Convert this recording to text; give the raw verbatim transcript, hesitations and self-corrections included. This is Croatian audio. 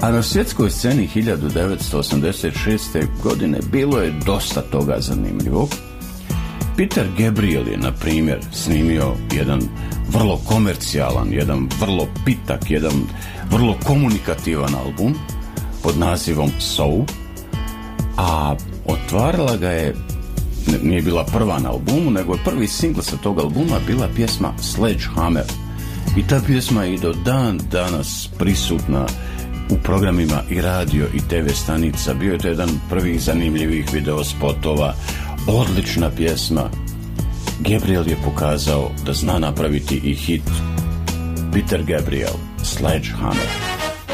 A na svjetskoj sceni hiljadu devetsto osamdeset šeste. godine bilo je dosta toga zanimljivog. Peter Gabriel je, na primjer, snimio jedan vrlo komercijalan, jedan vrlo pitak, jedan vrlo komunikativan album pod nazivom So, a otvarala ga je, nije bila prva na albumu, nego je prvi singl sa tog albuma bila pjesma Sledgehammer. I ta pjesma je i do dan danas prisutna u programima i radio i te ve stanica. Bio je to jedan prvih zanimljivih videospotova, odlična pjesma. Gabriel je pokazao da zna napraviti i hit. Peter Gabriel, Sledgehammer.